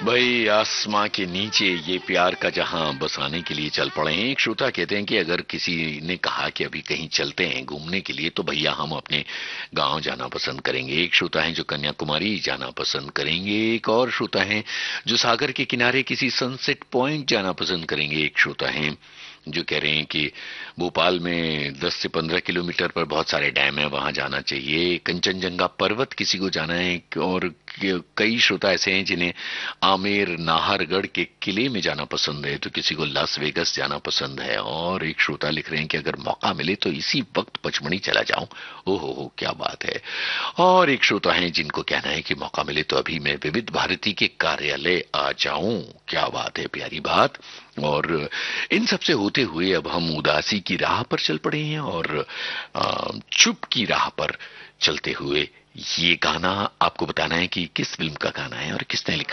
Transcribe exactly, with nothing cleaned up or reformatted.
भाई आसमां के नीचे ये प्यार का जहां बसाने के लिए चल पड़े हैं। एक श्रोता कहते हैं कि अगर किसी ने कहा कि अभी कहीं चलते हैं घूमने के लिए तो भैया हम अपने गांव जाना पसंद करेंगे। एक श्रोता है जो कन्याकुमारी जाना पसंद करेंगे। एक और श्रोता है जो सागर के किनारे किसी सनसेट पॉइंट जाना पसंद करेंगे। एक श्रोता है जो कह रहे हैं कि भोपाल में दस से पंद्रह किलोमीटर पर बहुत सारे डैम है, वहां जाना चाहिए। कंचनजंगा पर्वत किसी को जाना है। और कई श्रोता ऐसे हैं जिन्हें आमेर नाहरगढ़ के किले में जाना पसंद है, तो किसी को लास वेगस जाना पसंद है। और एक श्रोता लिख रहे हैं कि अगर मौका मिले तो इसी वक्त पचमणी चला जाऊं। ओहो हो क्या बात है। और एक श्रोता है जिनको कहना है कि मौका मिले तो अभी मैं विविध भारती के कार्यालय आ जाऊं। क्या बात है, प्यारी बात। और इन सब से होते हुए अब हम उदासी की राह पर चल पड़े हैं और आ, चुप की राह पर चलते हुए ये गाना आपको बताना है कि किस फिल्म का गाना है और किसने लिखा।